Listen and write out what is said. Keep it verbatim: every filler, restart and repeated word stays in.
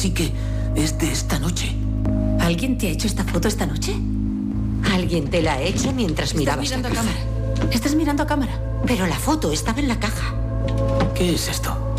sí que es de esta noche. ¿Alguien te ha hecho esta foto esta noche? ¿Alguien te la ha hecho mientras mirabas mirando a a cámara. Estás mirando a cámara. Pero la foto estaba en la caja. ¿Qué es esto?